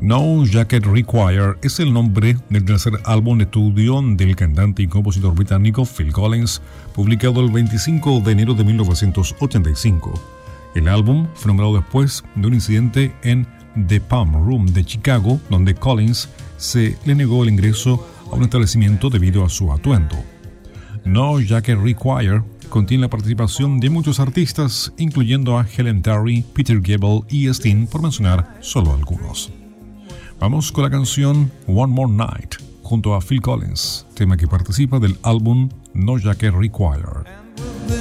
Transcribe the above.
No Jacket Required es el nombre del tercer álbum de estudio del cantante y compositor británico Phil Collins, publicado el 25 de enero de 1985. El álbum fue nombrado después de un incidente en The Palm Room de Chicago, donde Collins se le negó el ingreso a un establecimiento debido a su atuendo. No Jacket Required contiene la participación de muchos artistas, incluyendo a Helen Terry, Peter Gabriel y Sting, por mencionar solo algunos. Vamos con la canción One More Night junto a Phil Collins, tema que participa del álbum No Jacket Required.